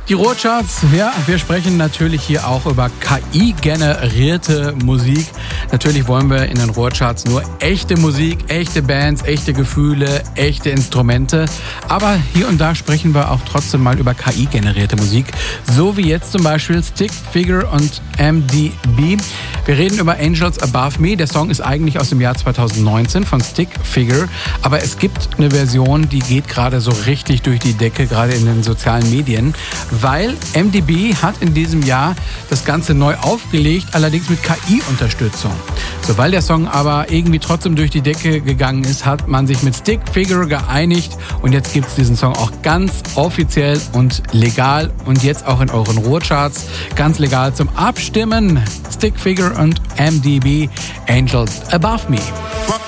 Die Ruhrcharts, ja, wir sprechen natürlich hier auch über KI-generierte Musik. Natürlich wollen wir in den Ruhrcharts nur echte Musik, echte Bands, echte Gefühle, echte Instrumente. Aber hier und da sprechen wir auch trotzdem mal über KI-generierte Musik. So wie jetzt zum Beispiel Stick Figure und MDB. Wir reden über Angels Above Me. Der Song ist eigentlich aus dem Jahr 2019 von Stick Figure. Aber es gibt eine Version, die geht gerade so richtig durch die Decke, gerade in den sozialen Medien. Weil MDB hat in diesem Jahr das Ganze neu aufgelegt, allerdings mit KI-Unterstützung. So, weil der Song aber irgendwie trotzdem durch die Decke gegangen ist, hat man sich mit Stick Figure geeinigt und jetzt gibt's diesen Song auch ganz offiziell und legal und jetzt auch in euren Ruhrcharts ganz legal zum Abstimmen. Stick Figure und MDB, Angels Above Me.